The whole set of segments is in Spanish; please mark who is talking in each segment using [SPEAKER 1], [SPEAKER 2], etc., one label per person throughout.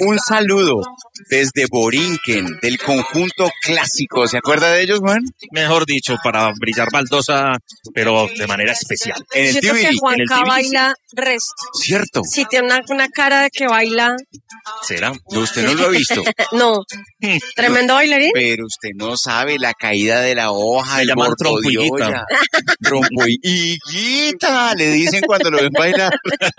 [SPEAKER 1] Un saludo desde Borinquen, del conjunto clásico. ¿Se acuerda de ellos, Juan?
[SPEAKER 2] Mejor dicho, para brillar baldosa, pero de manera especial.
[SPEAKER 1] En el
[SPEAKER 3] Siento que
[SPEAKER 1] TVD.
[SPEAKER 3] Juanca baila resto.
[SPEAKER 1] ¿Cierto?
[SPEAKER 3] Sí, tiene una cara de que baila.
[SPEAKER 2] ¿Será?
[SPEAKER 1] No, usted no lo ha visto.
[SPEAKER 3] No, tremendo bailarín.
[SPEAKER 1] Pero usted no sabe la caída de la hoja,
[SPEAKER 2] Me
[SPEAKER 1] el
[SPEAKER 2] llaman
[SPEAKER 1] bordo de
[SPEAKER 2] trompuiguita.
[SPEAKER 1] olla. Trompuiguita, le dicen cuando lo ven bailar.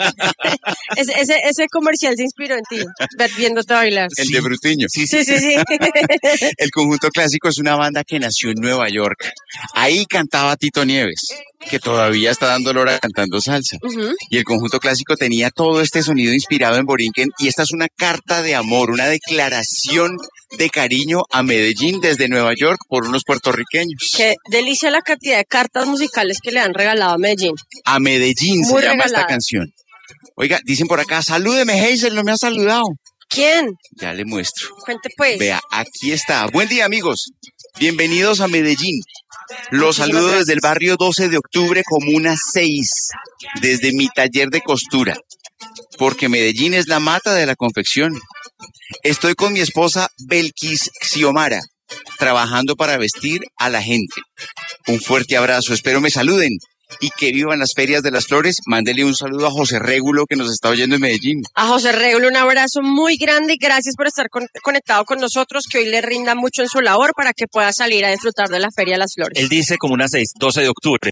[SPEAKER 3] Ese comercial se inspiró en ti, viéndote bailar.
[SPEAKER 1] El de Brutiño.
[SPEAKER 3] Sí, sí, sí.
[SPEAKER 1] El conjunto clásico es una banda que nació en Nueva York. Ahí cantaba Tito Nieves, que todavía está dando lora cantando salsa.
[SPEAKER 3] Ujú.
[SPEAKER 1] Y el conjunto clásico tenía todo este sonido inspirado en Borinquen, y esta es una carta de amor, una declaración de cariño a Medellín desde Nueva York por unos puertorriqueños.
[SPEAKER 3] Qué delicia la cantidad de cartas musicales que le han regalado a Medellín.
[SPEAKER 1] A Medellín
[SPEAKER 3] Muy
[SPEAKER 1] se llama esta
[SPEAKER 3] regalada.
[SPEAKER 1] canción. Oiga, dicen por acá, salúdeme, Hazel, no me ha saludado.
[SPEAKER 3] ¿Quién?
[SPEAKER 1] Ya le muestro.
[SPEAKER 3] Cuente pues.
[SPEAKER 1] Vea, aquí está. Buen día, amigos. Bienvenidos a Medellín. Los
[SPEAKER 3] Muchísimas
[SPEAKER 1] saludo
[SPEAKER 3] gracias.
[SPEAKER 1] desde el barrio 12 de octubre, Comuna 6, desde mi taller de costura, porque Medellín es la mata de la confección. Estoy con mi esposa Belkis Xiomara, trabajando para vestir a la gente. Un fuerte abrazo, espero me saluden y que vivan las ferias de las flores. Mándele un saludo a José Régulo, que nos está oyendo en Medellín.
[SPEAKER 3] A José Regulo un abrazo muy grande y gracias por estar conectado con nosotros, que hoy le rinda mucho en su labor para que pueda salir a disfrutar de la Feria de las Flores.
[SPEAKER 2] Él dice como una 12 de octubre.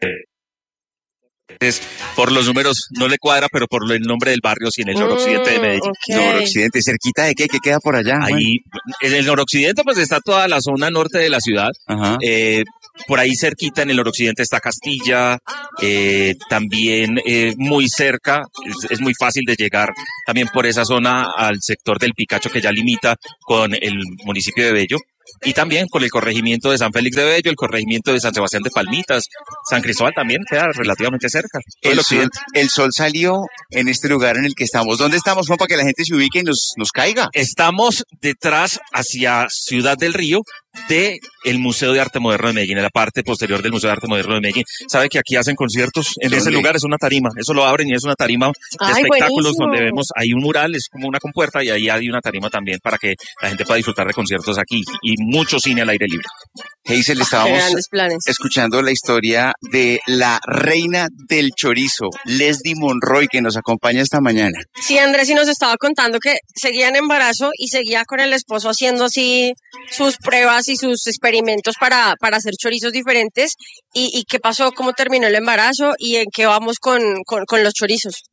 [SPEAKER 2] Es, por los números no le cuadra, pero por el nombre del barrio, sí, en el noroccidente de Medellín.
[SPEAKER 3] Ok.
[SPEAKER 1] Noroccidente, ¿cerquita de qué? ¿Qué queda por allá? Juan?
[SPEAKER 2] Ahí, en el noroccidente, pues está toda la zona norte de la ciudad.
[SPEAKER 1] Ajá.
[SPEAKER 2] Por ahí cerquita, en el noroccidente, está Castilla. También muy cerca, es muy fácil de llegar también por esa zona al sector del Picacho, que ya limita con el municipio de Bello. Y también con el corregimiento de San Félix de Bello, el corregimiento de San Sebastián de Palmitas, San Cristóbal también queda relativamente cerca. Todo el occidente.
[SPEAKER 1] El sol salió en este lugar en el que estamos. ¿Dónde estamos, Juan, para que la gente se ubique y nos caiga?
[SPEAKER 2] Estamos detrás hacia Ciudad del Río de el Museo de Arte Moderno de Medellín, en la parte posterior del Museo de Arte Moderno de Medellín. ¿Sabe que aquí hacen conciertos? En ese
[SPEAKER 1] ¿Dónde?
[SPEAKER 2] lugar es una tarima, eso lo abren y es una tarima de
[SPEAKER 3] Ay,
[SPEAKER 2] espectáculos
[SPEAKER 3] buenísimo.
[SPEAKER 2] donde vemos, hay un mural, es como una compuerta y ahí hay una tarima también para que la gente pueda disfrutar de conciertos aquí y mucho cine al aire libre.
[SPEAKER 1] Hazel,
[SPEAKER 3] Qué
[SPEAKER 1] estábamos
[SPEAKER 3] grandes planes.
[SPEAKER 1] escuchando la historia de la reina del chorizo, Leslie Monroy, que nos acompaña esta mañana.
[SPEAKER 3] Sí, Andrés, y nos estaba contando que seguía en embarazo y seguía con el esposo haciendo así sus pruebas y sus experimentos para hacer chorizos diferentes. ¿Y qué pasó? ¿Cómo terminó el embarazo? ¿Y en qué vamos con los chorizos?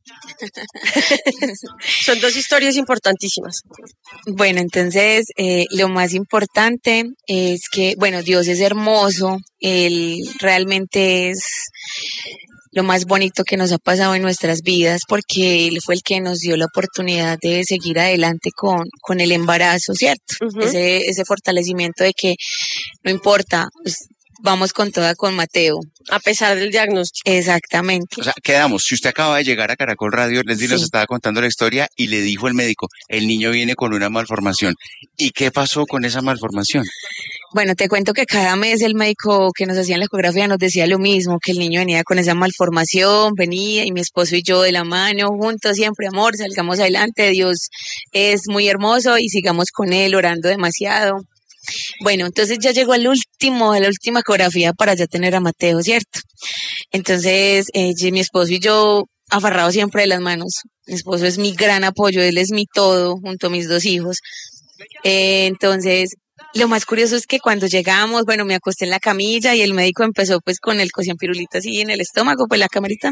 [SPEAKER 3] Son dos historias importantísimas.
[SPEAKER 4] Bueno, entonces lo más importante es que, bueno, Dios es hermoso, Él realmente es lo más bonito que nos ha pasado en nuestras vidas porque Él fue el que nos dio la oportunidad de seguir adelante con el embarazo, ¿cierto?
[SPEAKER 3] Ujú.
[SPEAKER 4] Ese fortalecimiento de que no importa, pues, vamos con toda con Mateo.
[SPEAKER 3] A pesar del diagnóstico.
[SPEAKER 4] Exactamente.
[SPEAKER 1] O sea, quedamos. Si usted acaba de llegar a Caracol Radio, Leslie nos
[SPEAKER 4] Sí.
[SPEAKER 1] estaba contando la historia y le dijo el médico, el niño viene con una malformación. ¿Y qué pasó con esa malformación?
[SPEAKER 4] Bueno, te cuento que cada mes el médico que nos hacía en la ecografía nos decía lo mismo, que el niño venía con esa malformación, venía y mi esposo y yo de la mano, juntos siempre, amor, salgamos adelante, Dios es muy hermoso y sigamos con él orando demasiado. Bueno, entonces ya llegó a la última ecografía para ya tener a Mateo, ¿cierto? Entonces, mi esposo y yo aferrados siempre de las manos. Mi esposo es mi gran apoyo, él es mi todo, junto a mis dos hijos. Entonces, lo más curioso es que cuando llegamos, bueno, me acosté en la camilla y el médico empezó pues con el cosían pirulita así en el estómago, pues la camarita.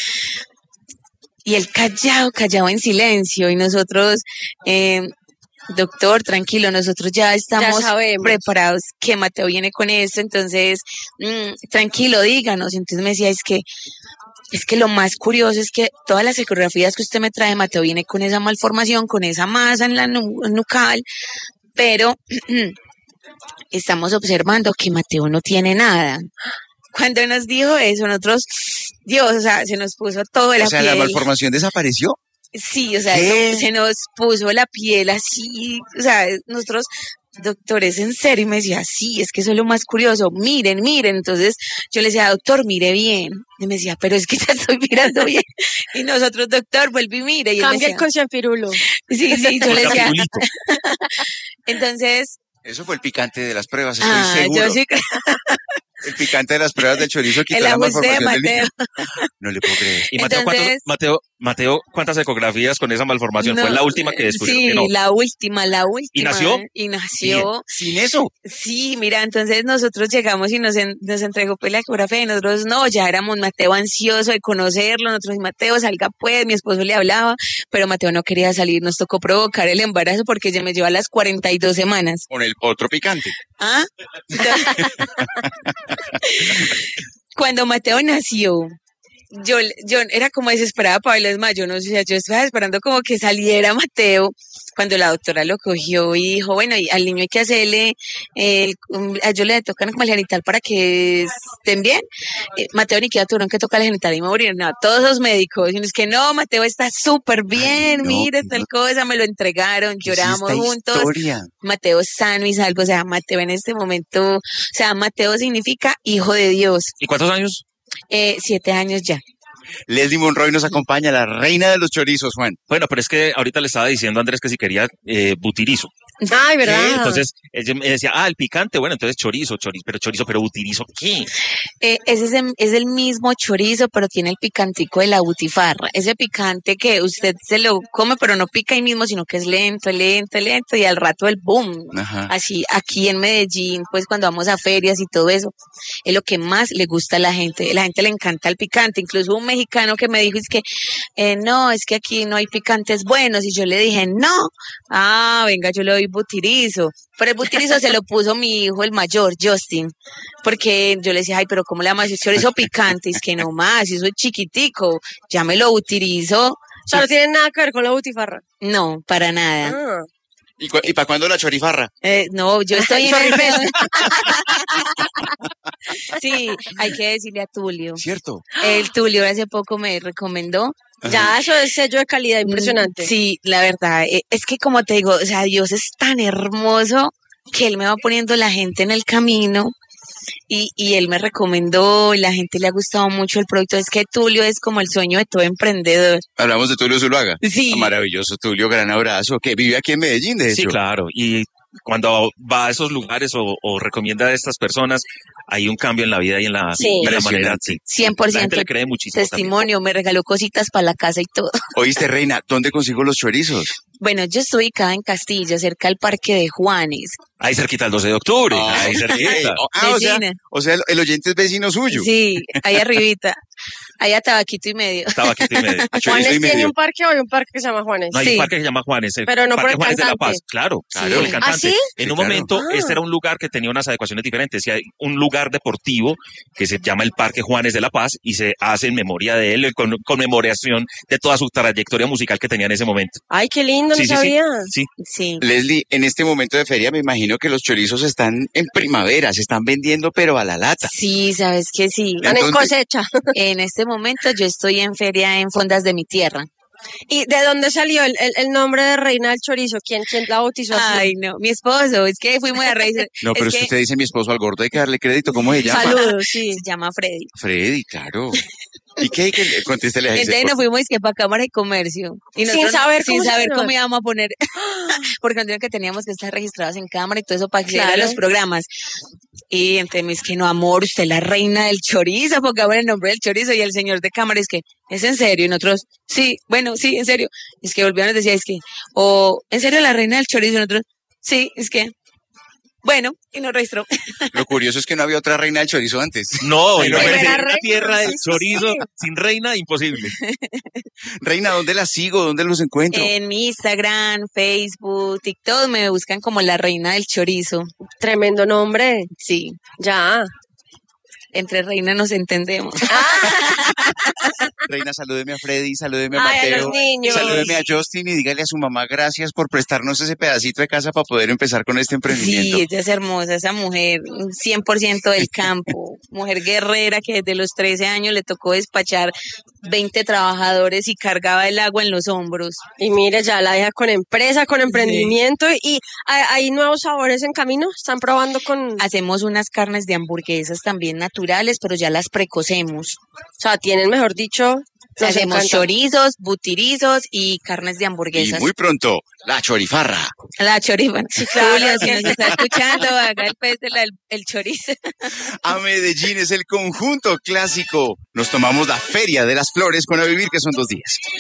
[SPEAKER 4] Y él callado en silencio y nosotros, doctor, tranquilo, nosotros ya estamos
[SPEAKER 3] sabemos.
[SPEAKER 4] preparados que Mateo viene con esto, entonces, tranquilo, díganos. Entonces me decía, es que lo más curioso es que todas las ecografías que usted me trae, Mateo viene con esa malformación, con esa masa en la nucal, pero estamos observando que Mateo no tiene nada. Cuando nos dijo eso, nosotros, Dios, o sea, se nos puso todo la
[SPEAKER 1] O sea,
[SPEAKER 4] piel.
[SPEAKER 1] ¿la malformación desapareció?
[SPEAKER 4] Sí, o sea,
[SPEAKER 1] ¿Qué?
[SPEAKER 4] se nos puso la piel así, o sea, nosotros, doctores, en serio, y me decía, sí, es que eso es lo más curioso, miren, miren, entonces yo le decía, doctor, mire bien, y me decía, pero es que ya estoy mirando bien, y nosotros, doctor, vuelve y mire, y él me
[SPEAKER 3] Cambia el
[SPEAKER 4] decía,
[SPEAKER 3] confianfirulo.
[SPEAKER 4] sí, yo le
[SPEAKER 2] Oiga,
[SPEAKER 4] decía,
[SPEAKER 2] pirulito.
[SPEAKER 4] entonces,
[SPEAKER 1] Eso fue el picante de las pruebas, estoy seguro.
[SPEAKER 4] yo sí,
[SPEAKER 1] El picante de las pruebas del chorizo quitó
[SPEAKER 4] el
[SPEAKER 1] la
[SPEAKER 4] ajuste de
[SPEAKER 1] malformación del niño.
[SPEAKER 4] Mateo,
[SPEAKER 1] No le puedo creer.
[SPEAKER 2] Y Mateo,
[SPEAKER 4] entonces,
[SPEAKER 2] Mateo, ¿cuántas ecografías con esa malformación?
[SPEAKER 4] no,
[SPEAKER 2] Fue la última que descubrió que
[SPEAKER 4] sí,
[SPEAKER 2] no.
[SPEAKER 4] la
[SPEAKER 2] ¿Y
[SPEAKER 4] última,
[SPEAKER 2] nació?
[SPEAKER 4] y
[SPEAKER 2] Bien.
[SPEAKER 4] nació.
[SPEAKER 1] Sin eso.
[SPEAKER 4] Sí, mira, entonces nosotros llegamos y nos entregó pues la ecografía y nosotros no, ya éramos Mateo ansioso de conocerlo, nosotros Mateo salga pues, mi esposo le hablaba, pero Mateo no quería salir, nos tocó provocar el embarazo porque ya me lleva a las 42 semanas.
[SPEAKER 1] Con el otro picante.
[SPEAKER 4] ¿Ah? Cuando Mateo nació, yo era como desesperada para verlo, es más, yo no sé, yo estaba esperando como que saliera Mateo, cuando la doctora lo cogió y dijo, bueno, y al niño hay que hacerle, a ellos le tocan como el genital para que estén bien. Mateo ni siquiera tuvieron que tocar el genital y me murieron, no, todos los médicos, y es que no, Mateo está súper
[SPEAKER 1] Ay,
[SPEAKER 4] bien,
[SPEAKER 1] no,
[SPEAKER 4] mire tal cosa, me lo entregaron,
[SPEAKER 1] ¿qué es
[SPEAKER 4] lloramos
[SPEAKER 1] esta
[SPEAKER 4] juntos,
[SPEAKER 1] historia?
[SPEAKER 4] Mateo sano y salvo, o sea, Mateo en este momento, o sea, Mateo significa hijo de Dios.
[SPEAKER 2] ¿Y cuántos años?
[SPEAKER 4] 7 años ya.
[SPEAKER 1] Leslie Monroy nos acompaña, la reina de los chorizos, Juan.
[SPEAKER 2] Bueno, pero es que ahorita le estaba diciendo a Andrés que si quería butirizo.
[SPEAKER 3] Ay, ¿verdad?
[SPEAKER 2] Entonces, ella me decía, el picante, bueno, entonces chorizo, pero butirizo, ¿qué?
[SPEAKER 4] Es el mismo chorizo, pero tiene el picantico de la butifarra. Ese picante que usted se lo come, pero no pica ahí mismo, sino que es lento, lento, lento, y al rato el boom.
[SPEAKER 1] Ajá.
[SPEAKER 4] Así, aquí en Medellín, pues cuando vamos a ferias y todo eso, es lo que más le gusta a la gente. La gente le encanta el picante. Incluso un mexicano que me dijo, es que, no, es que aquí no hay picantes buenos. Y yo le dije, no. Venga, yo le doy butirizo. Pero el butirizo se lo puso mi hijo, el mayor, Justin. Porque yo le decía, ay, pero ¿cómo le llamas chorizo picante? Es que no más, eso es chiquitico. Ya me lo butirizo.
[SPEAKER 3] O sea, no tiene nada que ver con la butifarra.
[SPEAKER 4] No, para nada.
[SPEAKER 3] Ah.
[SPEAKER 1] ¿Y para cuándo la chorifarra?
[SPEAKER 4] No, yo estoy en
[SPEAKER 3] Sorry,
[SPEAKER 4] el... Sí, hay que decirle a Tulio.
[SPEAKER 1] ¿Cierto?
[SPEAKER 4] El Tulio hace poco me recomendó.
[SPEAKER 3] Ya, eso es sello de calidad impresionante.
[SPEAKER 4] Sí, la verdad, es que como te digo, o sea, Dios es tan hermoso que Él me va poniendo la gente en el camino y Él me recomendó y la gente le ha gustado mucho el producto. Es que Tulio es como el sueño de todo emprendedor.
[SPEAKER 1] Hablamos de Tulio Zuluaga.
[SPEAKER 4] Sí.
[SPEAKER 1] Maravilloso, Tulio, gran abrazo. Que vive aquí en Medellín, de hecho.
[SPEAKER 2] Sí, claro. Y cuando va a esos lugares o recomienda a estas personas, hay un cambio en la vida y en la,
[SPEAKER 3] Sí.
[SPEAKER 2] de la manera. Sí. La
[SPEAKER 4] 100%
[SPEAKER 2] gente le cree muchísimo.
[SPEAKER 4] testimonio, me regaló cositas para la casa y todo.
[SPEAKER 1] Oíste, reina, ¿dónde consigo los chorizos?
[SPEAKER 4] Bueno, yo estoy ubicada en Castilla, cerca del Parque de Juanes.
[SPEAKER 2] Ahí cerquita el 12 de octubre. Ahí cerquita.
[SPEAKER 4] Vecina.
[SPEAKER 1] O sea, el oyente es vecino suyo.
[SPEAKER 4] Sí, ahí arribita. Ahí a tabaquito y medio.
[SPEAKER 2] Estaba aquí y medio.
[SPEAKER 1] A chorizo
[SPEAKER 3] ¿Juanes
[SPEAKER 1] y
[SPEAKER 3] tiene
[SPEAKER 1] medio.
[SPEAKER 3] un parque o hay un parque que se llama Juanes?
[SPEAKER 2] No, hay
[SPEAKER 4] Sí.
[SPEAKER 2] un parque que se llama Juanes.
[SPEAKER 3] Pero no por
[SPEAKER 2] Parque
[SPEAKER 3] el
[SPEAKER 2] Juanes de la
[SPEAKER 3] cantante.
[SPEAKER 2] Paz. Claro,
[SPEAKER 1] Sí.
[SPEAKER 2] por el cantante.
[SPEAKER 3] ¿Ah, sí?
[SPEAKER 2] En
[SPEAKER 1] Sí,
[SPEAKER 2] un
[SPEAKER 1] claro.
[SPEAKER 2] momento, este era un lugar que tenía unas adecuaciones diferentes. Y hay un lugar deportivo que se llama el Parque Juanes de la Paz y se hace en memoria de él, con conmemoración de toda su trayectoria musical que tenía en ese momento.
[SPEAKER 3] Ay, qué lindo,
[SPEAKER 2] Sí,
[SPEAKER 3] no
[SPEAKER 2] sí, sí.
[SPEAKER 3] sabía.
[SPEAKER 2] Sí.
[SPEAKER 4] Sí.
[SPEAKER 1] Leslie, en este momento de feria me imagino que los chorizos están en primavera, se están vendiendo pero a la lata.
[SPEAKER 4] Sí, sabes que sí.
[SPEAKER 3] Están en
[SPEAKER 1] Entonces-
[SPEAKER 3] cosecha.
[SPEAKER 4] En este momento yo estoy en feria en Fondas de mi tierra.
[SPEAKER 3] ¿Y de dónde salió el nombre de Reina del Chorizo? ¿Quién la bautizó así?
[SPEAKER 4] Ay, no, mi esposo, es que fuimos a raíz.
[SPEAKER 1] No, pero
[SPEAKER 4] es
[SPEAKER 1] es que
[SPEAKER 4] que
[SPEAKER 1] usted dice mi esposo al gordo, hay que darle crédito, ¿cómo se llama?
[SPEAKER 3] Saludos, sí.
[SPEAKER 4] se llama Freddy.
[SPEAKER 1] Freddy, claro. ¿Y qué? Contéstele a ese.
[SPEAKER 4] Entonces nos fuimos que para Cámara de Comercio. Y
[SPEAKER 3] Sin
[SPEAKER 4] nosotros,
[SPEAKER 3] saber
[SPEAKER 4] sin
[SPEAKER 3] cómo se
[SPEAKER 4] saber
[SPEAKER 3] llama.
[SPEAKER 4] cómo íbamos a poner, porque nos dijeron que teníamos que estar registrados en Cámara y todo eso para acceder a
[SPEAKER 3] Claro.
[SPEAKER 4] los programas. Y entonces me dice que no, amor, usted es la reina del chorizo, porque ahora el nombre del chorizo y el señor de Cámara es que, ¿es en serio? Y nosotros, sí, bueno, sí, en serio. Es que volvíamos a decir, es que, ¿en serio la reina del chorizo? Y nosotros, sí, es que, bueno, y nos registró.
[SPEAKER 1] Lo curioso es que no había otra reina del chorizo antes.
[SPEAKER 2] No,
[SPEAKER 1] Pero
[SPEAKER 2] en
[SPEAKER 1] era
[SPEAKER 2] la
[SPEAKER 3] reina,
[SPEAKER 2] tierra del
[SPEAKER 3] sí,
[SPEAKER 2] chorizo,
[SPEAKER 3] sí.
[SPEAKER 2] sin reina, imposible.
[SPEAKER 1] Reina, ¿dónde la sigo? ¿Dónde los encuentro?
[SPEAKER 4] En mi Instagram, Facebook, TikTok, me buscan como la reina del chorizo.
[SPEAKER 3] Tremendo nombre.
[SPEAKER 4] Sí.
[SPEAKER 3] Ya.
[SPEAKER 4] Entre reinas nos entendemos.
[SPEAKER 1] Reina, salúdeme a Freddy, salúdeme a
[SPEAKER 3] Ay, a
[SPEAKER 1] Mateo,
[SPEAKER 3] los niños.
[SPEAKER 1] salúdeme a Justin y dígale a su mamá gracias por prestarnos ese pedacito de casa para poder empezar con este emprendimiento.
[SPEAKER 4] Sí, ella es hermosa, esa mujer, 100% del campo, mujer guerrera que desde los 13 años le tocó despachar 20 trabajadores y cargaba el agua en los hombros.
[SPEAKER 3] Y mire, ya la deja con empresa, con emprendimiento. ¿Y hay nuevos sabores en camino? ¿Están probando con...?
[SPEAKER 4] Hacemos unas carnes de hamburguesas también naturales, pero ya las precocemos.
[SPEAKER 3] O sea, tienen, mejor dicho... nos
[SPEAKER 4] Hacemos
[SPEAKER 3] encanta.
[SPEAKER 4] chorizos, butirizos y carnes de
[SPEAKER 1] Y
[SPEAKER 4] hamburguesas.
[SPEAKER 1] muy pronto, la chorifarra.
[SPEAKER 4] La chorifa.
[SPEAKER 3] claro.
[SPEAKER 4] Julio, si nos está escuchando, haga el chorizo.
[SPEAKER 1] A Medellín es el conjunto clásico. Nos tomamos la Feria de las Flores con A Vivir, que son 2 días.